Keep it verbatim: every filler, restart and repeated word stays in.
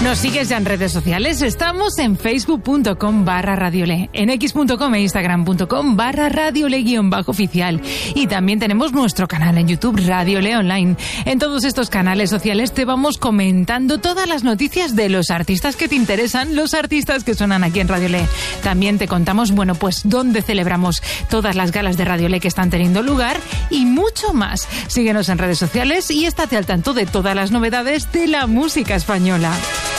Nos sigues ya en redes sociales. Estamos en facebook.com barra radiole, en x.com e instagram.com barra radiole guión bajo oficial. Y también tenemos nuestro canal en YouTube, Radiole Online. En todos estos canales sociales te vamos comentando todas las noticias de los artistas que te interesan, los artistas que suenan aquí en Radiole. También te contamos, bueno, pues dónde celebramos todas las galas de Radiole que están teniendo lugar y mucho más. Síguenos en redes sociales y estate al tanto de todas las novedades de la música española.